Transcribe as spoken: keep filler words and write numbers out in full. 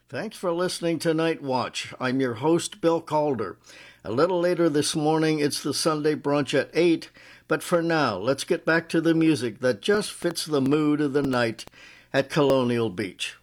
Thanks for listening to Night Watch. I'm your host, Bill Calder. A little later this morning, it's the Sunday brunch at eight, but for now, let's get back to the music that just fits the mood of the night at Colonial Beach.